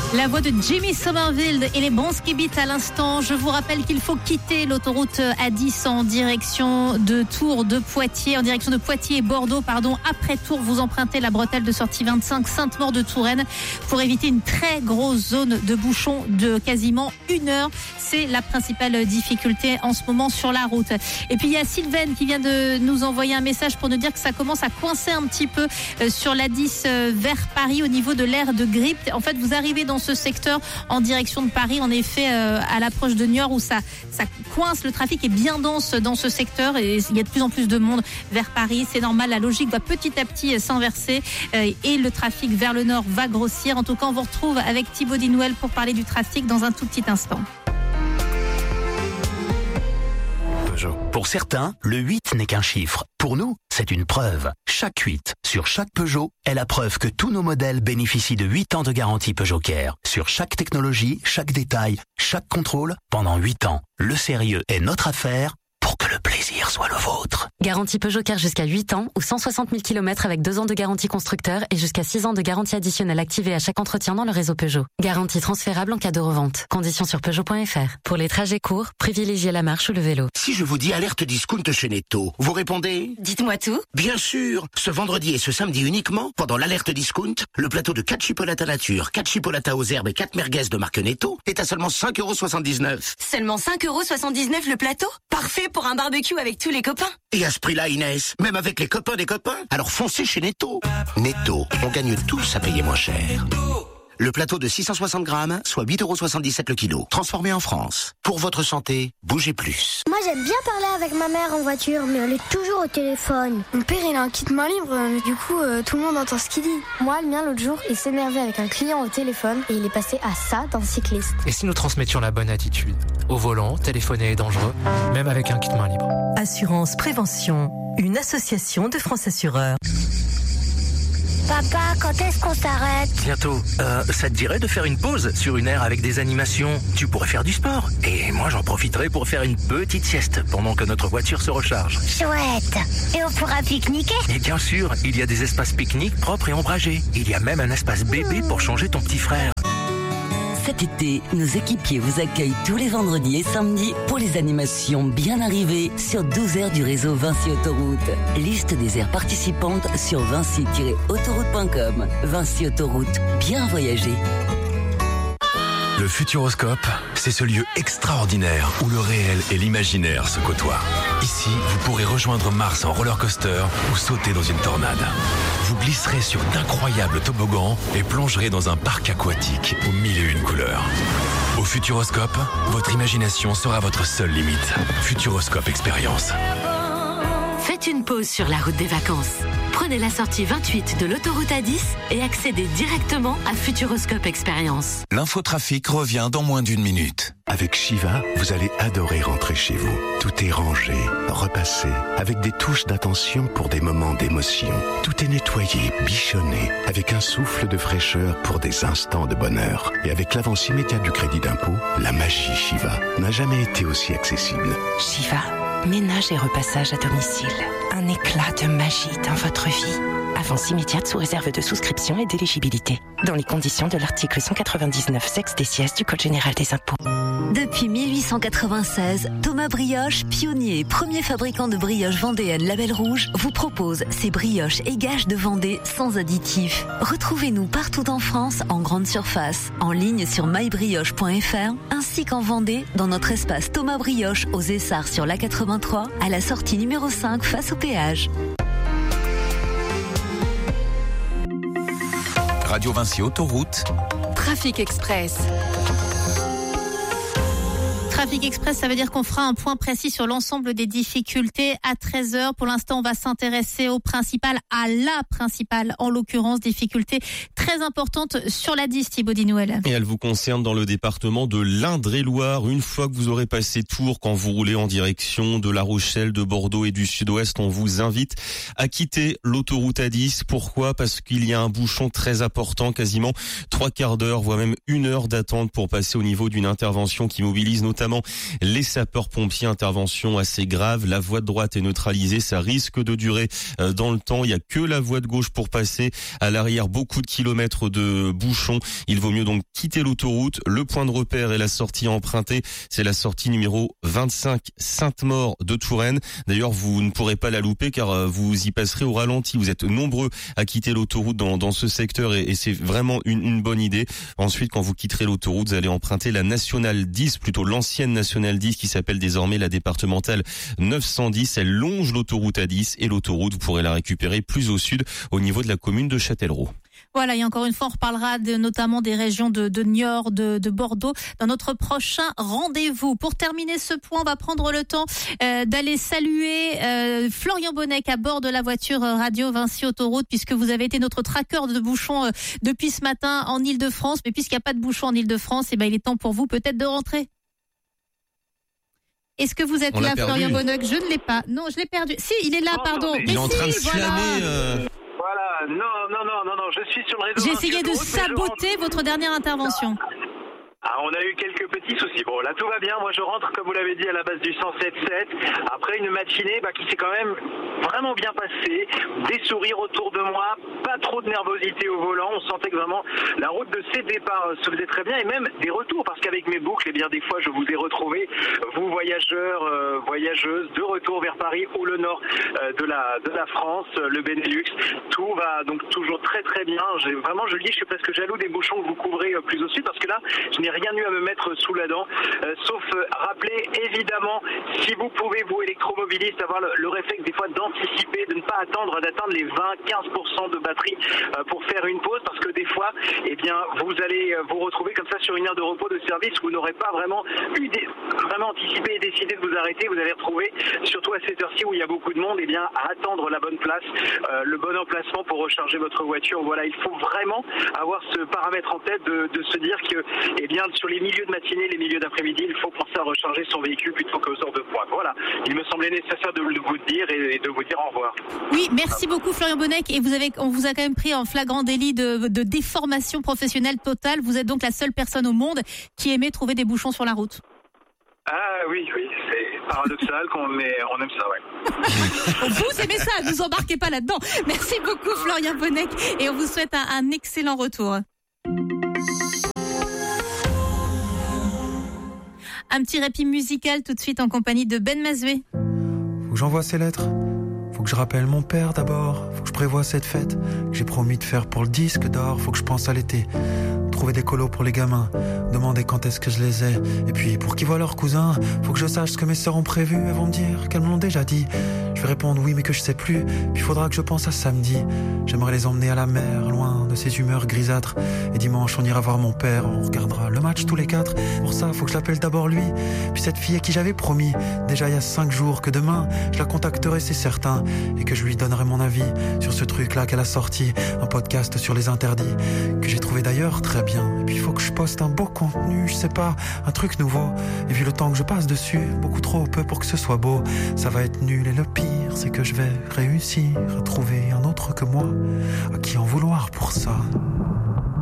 La voix de Jimmy Somerville et les bons skibits à l'instant. Je vous rappelle qu'il faut quitter l'autoroute A10 en direction de Tours, de Poitiers, en direction de Poitiers et Bordeaux, Après Tours, vous empruntez la bretelle de sortie 25 Sainte-Maure de Touraine pour éviter une très grosse zone de bouchons de quasiment 1 heure. C'est la principale difficulté en ce moment sur la route. Et puis il y a Sylvaine qui vient de nous envoyer un message pour nous dire que ça commence à coincer un petit peu sur l'A10 vers Paris au niveau de l'aire de Grippe. En fait, vous arrivez dans ce secteur en direction de Paris, en effet, à l'approche de Niort où ça coince. Le trafic est bien dense dans ce secteur et il y a de plus en plus de monde vers Paris. C'est normal, la logique va petit à petit s'inverser et le trafic vers le nord va grossir. En tout cas, on vous retrouve avec Thibaut Dinouel pour parler du trafic dans un tout petit instant. Pour certains, le 8 n'est qu'un chiffre. Pour nous, c'est une preuve. Chaque 8 sur chaque Peugeot est la preuve que tous nos modèles bénéficient de 8 ans de garantie Peugeot Care. Sur chaque technologie, chaque détail, chaque contrôle, pendant 8 ans. Le sérieux est notre affaire pour que le plaisir soit le vôtre. Garantie Peugeot Care jusqu'à 8 ans ou 160 000 km avec 2 ans de garantie constructeur et jusqu'à 6 ans de garantie additionnelle activée à chaque entretien dans le réseau Peugeot. Garantie transférable en cas de revente. Conditions sur Peugeot.fr. Pour les trajets courts, privilégiez la marche ou le vélo. Si je vous dis alerte discount chez Netto, vous répondez ? Dites-moi tout. Bien sûr. Ce vendredi et ce samedi uniquement, pendant l'alerte discount, le plateau de 4 chipolatas nature, 4 chipolatas aux herbes et 4 merguez de marque Netto est à seulement 5,79 €. Seulement 5,79 € le plateau ? Parfait pour un barbecue avec tous les copains. Et à ce prix-là, Inès, même avec les copains des copains, alors foncez chez Netto. Netto, on gagne tous à payer moins cher. Le plateau de 660 grammes, soit 8,77 € le kilo. Transformé en France. Pour votre santé, bougez plus. Moi j'aime bien parler avec ma mère en voiture, mais elle est toujours au téléphone. Mon père il a un kit main libre, du coup tout le monde entend ce qu'il dit. Moi le mien l'autre jour, il s'énervait avec un client au téléphone et il est passé à ça d'un cycliste. Et si nous transmettions la bonne attitude ? Au volant, téléphoner est dangereux, même avec un kit main libre. Assurance Prévention, une association de France Assureurs. Papa, quand est-ce qu'on s'arrête ? Bientôt. Ça te dirait de faire une pause sur une aire avec des animations ? Tu pourrais faire du sport. Et moi, j'en profiterai pour faire une petite sieste pendant que notre voiture se recharge. Chouette. Et on pourra pique-niquer ? Et bien sûr, il y a des espaces pique-nique propres et ombragés. Il y a même un espace bébé pour changer ton petit frère. Cet été, nos équipiers vous accueillent tous les vendredis et samedis pour les animations bien arrivées sur 12 aires du réseau Vinci Autoroute. Liste des aires participantes sur vinci-autoroute.com. Vinci Autoroute, bien voyager. Le Futuroscope, c'est ce lieu extraordinaire où le réel et l'imaginaire se côtoient. Ici, vous pourrez rejoindre Mars en roller coaster ou sauter dans une tornade. Vous glisserez sur d'incroyables toboggans et plongerez dans un parc aquatique aux 1001 couleurs. Au Futuroscope, votre imagination sera votre seule limite. Futuroscope Expérience. Faites une pause sur la route des vacances. Prenez la sortie 28 de l'autoroute A10 et accédez directement à Futuroscope Expérience. L'infotrafic revient dans moins d'1 minute. Avec Shiva, vous allez adorer rentrer chez vous. Tout est rangé, repassé, avec des touches d'attention pour des moments d'émotion. Tout est nettoyé, bichonné, avec un souffle de fraîcheur pour des instants de bonheur. Et avec l'avance immédiate du crédit d'impôt, la magie Shiva n'a jamais été aussi accessible. Shiva, ménage et repassage à domicile. Un éclat de magie dans votre vie. Avance immédiate sous réserve de souscription et d'éligibilité. Dans les conditions de l'article 199 sexe des sièges du Code général des impôts. Depuis 1896, Thomas Brioche, pionnier et premier fabricant de brioches vendéennes Label Rouge, vous propose ses brioches et gages de Vendée sans additifs. Retrouvez-nous partout en France, en grande surface, en ligne sur mybrioche.fr, ainsi qu'en Vendée, dans notre espace Thomas Brioche aux Essarts sur l'A83, à la sortie numéro 5 face au péage. Radio Vinci Autoroute. Trafic Express. Trafic Express, ça veut dire qu'on fera un point précis sur l'ensemble des difficultés à 13h. Pour l'instant, on va s'intéresser au principal, à la principale, en l'occurrence, difficulté très importante sur l'A10, Thibaut Dinouel. Et elle vous concerne dans le département de l'Indre-et-Loire. Une fois que vous aurez passé Tours, quand vous roulez en direction de La Rochelle, de Bordeaux et du Sud-Ouest, on vous invite à quitter l'autoroute A10. Pourquoi ? Parce qu'il y a un bouchon très important, quasiment 3/4 d'heure, voire même 1 heure d'attente pour passer au niveau d'une intervention qui mobilise notamment notamment les sapeurs-pompiers. Intervention assez grave. La voie de droite est neutralisée. Ça risque de durer dans le temps. Il y a que la voie de gauche pour passer. À l'arrière, beaucoup de kilomètres de bouchons. Il vaut mieux donc quitter l'autoroute. Le point de repère et la sortie empruntée, c'est la sortie numéro 25 Sainte-Maure de Touraine. D'ailleurs, vous ne pourrez pas la louper car vous y passerez au ralenti. Vous êtes nombreux à quitter l'autoroute dans ce secteur et c'est vraiment une bonne idée. Ensuite, quand vous quitterez l'autoroute, vous allez emprunter la nationale 10, plutôt l'ancienne nationale 10 qui s'appelle désormais la départementale 910. Elle longe l'autoroute A10 et l'autoroute, vous pourrez la récupérer plus au sud au niveau de la commune de Châtellerault. Voilà, et encore une fois, on reparlera notamment des régions de Niort, de Bordeaux dans notre prochain rendez-vous. Pour terminer ce point, on va prendre le temps d'aller saluer Florian Bonnec à bord de la voiture Radio Vinci Autoroute, puisque vous avez été notre traqueur de bouchons depuis ce matin en Ile-de-France. Mais puisqu'il n'y a pas de bouchons en Ile-de-France, il est temps pour vous peut-être de rentrer. Est-ce que vous êtes là, Florian Bonnec? Je ne l'ai pas. Non, je l'ai perdu. Si, il est là, pardon. Il est en train de slammer... Voilà, non, je suis sur le réseau. J'ai essayé de saboter votre dernière intervention. On a eu quelques petits soucis. Bon, là, tout va bien. Moi, je rentre, comme vous l'avez dit, à la base du 107.7. Après une matinée qui s'est quand même vraiment bien passée. Des sourires autour de moi. Pas trop de nervosité au volant. On sentait que vraiment la route de ces départs se faisait très bien. Et même des retours. Parce qu'avec mes boucles, des fois, je vous ai retrouvés, vous, voyageurs, voyageuses, de retour vers Paris ou le nord de la France, le Benelux. Tout va donc toujours très, très bien. Je le dis, je suis presque jaloux des bouchons que vous couvrez plus au sud. Parce que là, je n'ai rien eu à me mettre sous la dent, sauf rappeler évidemment, si vous pouvez, vous électromobilistes, avoir le réflexe des fois d'anticiper, de ne pas d'atteindre les 20-15% de batterie pour faire une pause, parce que des fois, vous allez vous retrouver comme ça sur une heure de repos de service où vous n'aurez pas vraiment anticipé et décidé de vous arrêter. Vous allez retrouver, surtout à cette heure-ci où il y a beaucoup de monde, à attendre la bonne place, le bon emplacement pour recharger votre voiture. Voilà, il faut vraiment avoir ce paramètre en tête de se dire que, sur les milieux de matinée, les milieux d'après-midi, il faut penser à recharger son véhicule plutôt qu'aux heures de pointe. Voilà, il me semblait nécessaire de vous le dire et de vous dire au revoir. Oui, merci beaucoup Florian Bonnec. Et on vous a quand même pris en flagrant délit de déformation professionnelle totale. Vous êtes donc la seule personne au monde qui aimait trouver des bouchons sur la route. Ah oui, c'est paradoxal on aime ça, ouais. Vous aimez ça, ne vous embarquez pas là-dedans. Merci beaucoup Florian Bonnec et on vous souhaite un excellent retour. Un petit répit musical tout de suite en compagnie de Ben Mazoué. Faut que j'envoie ces lettres, faut que je rappelle mon père d'abord, faut que je prévoie cette fête que j'ai promis de faire pour le disque d'or, faut que je pense à l'été, trouver des colos pour les gamins, demander quand est-ce que je les ai, et puis pour qu'ils voient leurs cousins, faut que je sache ce que mes sœurs ont prévu, elles vont me dire qu'elles me l'ont déjà dit, je vais répondre oui mais que je sais plus, puis faudra que je pense à samedi, j'aimerais les emmener à la mer, loin de ces humeurs grisâtres, et dimanche on ira voir mon père, on regardera le match tous les quatre, pour ça faut que je l'appelle d'abord lui, puis cette fille à qui j'avais promis, déjà il y a 5 jours que demain, je la contacterai c'est certain, et que je lui donnerai mon avis sur ce truc là qu'elle a sorti, un podcast sur les interdits, que j'ai trouvé d'ailleurs très bien. Et puis il faut que je poste un beau contenu, je sais pas, un truc nouveau. Et vu le temps que je passe dessus, beaucoup trop peu pour que ce soit beau. Ça va être nul et le pire, c'est que je vais réussir à trouver un autre que moi, à qui en vouloir pour ça.